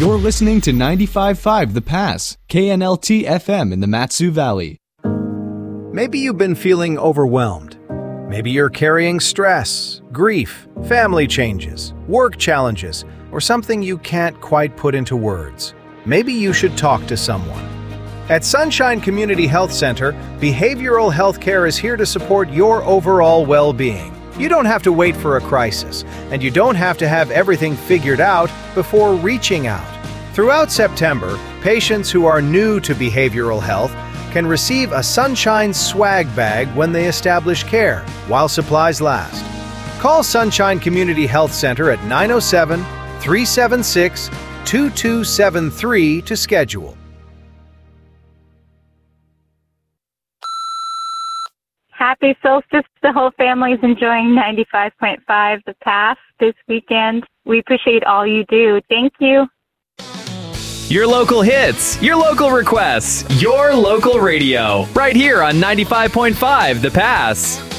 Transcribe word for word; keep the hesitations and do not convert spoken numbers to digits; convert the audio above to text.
You're listening to ninety-five point five The Pass, K N L T F M in the Matsu Valley. Maybe you've been feeling overwhelmed. Maybe you're carrying stress, grief, family changes, work challenges, or something you can't quite put into words. Maybe you should talk to someone. At Sunshine Community Health Center, behavioral health care is here to support your overall well-being. You don't have to wait for a crisis, and you don't have to have everything figured out before reaching out. Throughout September, patients who are new to behavioral health can receive a Sunshine swag bag when they establish care, while supplies last. Call Sunshine Community Health Center at nine oh seven, three seven six, two two seven three to schedule. Happy solstice. The whole family is enjoying ninety-five point five The Pass this weekend. We appreciate all you do. Thank you. Your local hits, your local requests, your local radio. Right here on ninety-five point five The Pass.